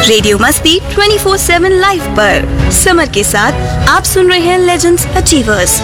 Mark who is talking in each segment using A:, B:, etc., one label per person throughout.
A: Radio मस्ती 24/7 live पर summer के साथ आप सुन रहे हैं लेजेंड्स अचीवर्स।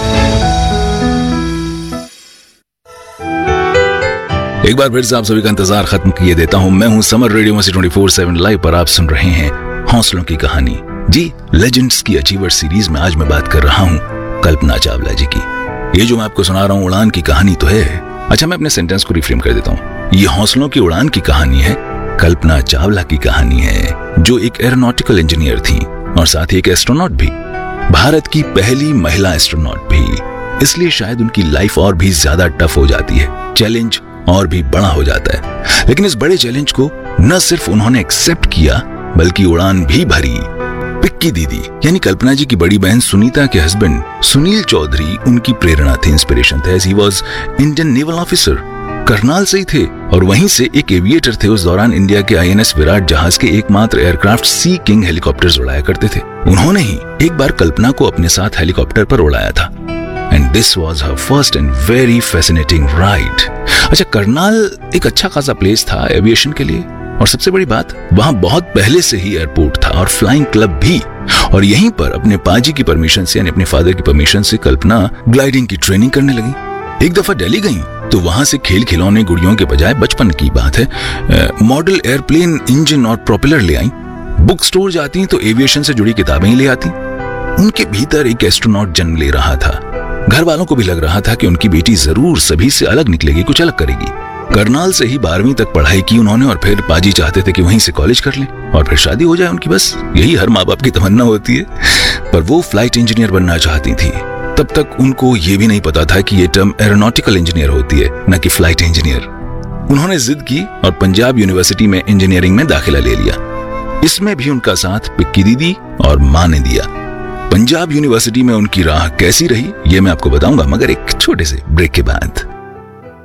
B: एक बार फिर से आप सभी का इंतजार खत्म किए देता हूं। मैं हूं समर। रेडियो मस्ती 24/7 लाइव पर आप सुन रहे हैं हौसलों की कहानी। जी, लेजेंड्स की अचीवर सीरीज में आज मैं बात कर रहा हूं कल्पना चावला जी की। ये जो मैं आपको सुना रहा हूं उड़ान की कहानी तो है। अच्छा, मैं अपने सेंटेंस को रिफ्रेम कर देता हूं। ये हौसलों की उड़ान की कहानी है, कल्पना चावला की कहानी है, जो एक एरोनॉटिकल इंजीनियर थी और साथ ही एक एस्ट्रोनॉट भी, भारत की पहली महिला एस्ट्रोनॉट भी। इसलिए शायद उनकी लाइफ और भी ज्यादा टफ हो जाती है, चैलेंज और भी बड़ा हो जाता है। लेकिन इस बड़े चैलेंज को न सिर्फ उन्होंने एक्सेप्ट किया बल्कि उड़ान भी भरी। पिक्की दीदी यानी कल्पना जी की बड़ी बहन सुनीता के हस्बैंड सुनील चौधरी उनकी प्रेरणा थे, इंस्पिरेशन थे। He was Indian naval officer, Karnal से ही थे और वहीं से एक एविएटर थे। उस दौरान इंडिया के INS विराट जहाज के एकमात्र एयरक्राफ्ट सी किंग हेलीकॉप्टर्स उड़ाया करते थे। उन्होंने ही एक बार कल्पना को अपने साथ हेलीकॉप्टर पर उड़ाया था। And this was her first and very fascinating ride. अच्छा, करनाल एक अच्छा खासा प्लेस था एविएशन के लिए और सबसे बड़ी बात, वहां बहुत पहले से ही एयरपोर्ट था और फ्लाइंग क्लब भी। और यहीं पर अपने पाजी की परमिशन से यानी अपने फादर की परमिशन से कल्पना ग्लाइडिंग की ट्रेनिंग करने लगी। एक दफा दिल्ली गई तो वहां से खेल खिलौने गुड़ियों के बजाय, बचपन की बात है, मॉडल एयरप्लेन इंजन और प्रोपेलर ले आई। बुक स्टोर जाती तो एविएशन से जुड़ी किताबें ही ले आती। उनके भीतर एक एस्ट्रोनॉट जन्म ले रहा था। घर वालों को भी लग रहा था कि उनकी बेटी जरूर सभी से अलग निकलेगी, कुछ अलग करेगी। करनाल से ही 12वीं तक पढ़ाई की उन्होंने और फिर पाजी चाहते थे कि वहीं से कॉलेज कर लें और फिर शादी हो जाए उनकी। बस यही हर माँ बाप की तमन्ना होती है। पर वो फ्लाइट इंजीनियर बनना चाहती थी। तब तक उनको ये भी नहीं पता था कि ये टर्म एरोनॉटिकल इंजीनियर होती है, न कि फ्लाइट इंजीनियर। उन्होंने जिद की और पंजाब यूनिवर्सिटी में इंजीनियरिंग में दाखिला ले लिया। इसमें भी उनका साथ पिक्की दीदी और माँ ने दिया। पंजाब यूनिवर्सिटी में उनकी राह कैसी रही ये मैं आपको बताऊंगा, मगर एक छोटे से ब्रेक के बाद।